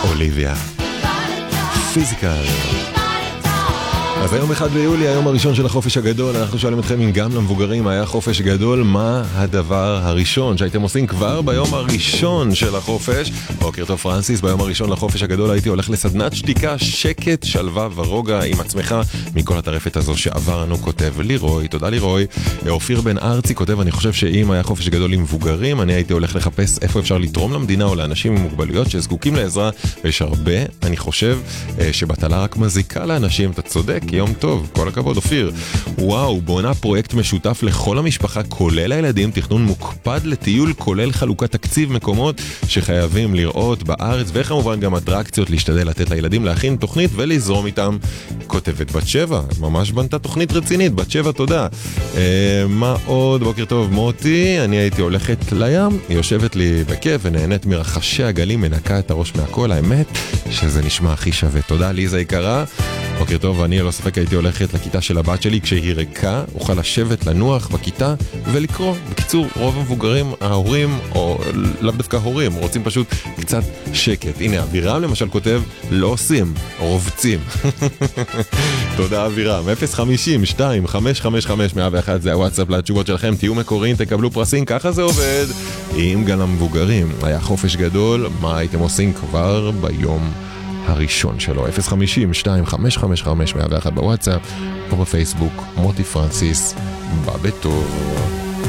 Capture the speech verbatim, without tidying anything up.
אוליביה. פיזיקל. אז היום אחד ביולי, היום הראשון של החופש הגדול, אנחנו שואלים אתכם אם גם למבוגרים היה חופש גדול, מה הדבר הראשון שהייתם עושים כבר ביום הראשון של החופש? בוקר טוב פרנסיס, ביום הראשון לחופש הגדול הייתי הולך לסדנת שתיקה, שקט, שלווה ורוגע עם עצמך מכל הטרפת הזו שעברנו, כותב לירוי, תודה לירוי. אופיר בן ארצי כותב, אני חושב שאם היה חופש גדול למבוגרים, אני הייתי הולך לחפש איפה אפשר לתרום למדינה או לאנשים עם מוגבלויות שזקוקים לעזרה, ויש הרבה, אני חושב שבטלה רק מזיקה לאנשים, אתה צודק, יום טוב, כל הכבוד אופיר. וואו, בונה פרויקט משותף לכל המשפחה, כולל הילדים, תכנון מוקפד לטיול, כולל חלוקת תקציב מקומות שחייבים לראות בארץ, וכמובן גם אטרקציות להשתדל לתת לילדים להכין תוכנית ולזרום איתם. כותבת בת שבע, ממש בנתה תוכנית רצינית, בת שבע תודה. אה, מה עוד? בוקר טוב מוטי, אני הייתי הולכת לים, היא יושבת לי בכיף ונהנית מרחשי הגלים, מנקה את הראש מהכל, האמת שזה נשמע הכי שווה. תודה ליזה יקרה. בוקר טוב, אני לא ספק הייתי הולכת לכיתה של הבת שלי כשהיא ריקה, אוכל לשבת, לנוח בכיתה ולקרוא. בקיצור, רוב המבוגרים, ההורים, או לאו דווקא הורים, רוצים פשוט קצת שקט. הנה, אבירם למשל כותב, לא עושים, רובצים. תודה אבירם. אפס חמישים שתיים חמש חמש חמש מאה ואחת זה הוואטסאפ לתשובות שלכם, תהיו מקוריים, תקבלו פרסים, ככה זה עובד. אם גם המבוגרים היה חופש גדול, מה הייתם עושים כבר ביום הראשון שלו? אפס חמישים שתיים חמש חמש חמש מאה ואחת בוואטסאפ או בפייסבוק. מוטי פרנסיס, בא בטוב.